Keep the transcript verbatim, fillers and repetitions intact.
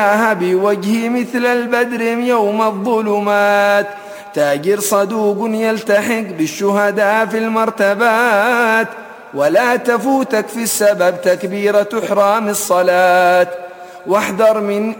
بوجه مثل البدر يوم الظلمات. تاجر صدوق يلتحق بالشهداء في المرتبات، ولا تفوتك في السبب تكبيرة إحرام الصلاة. واحذر من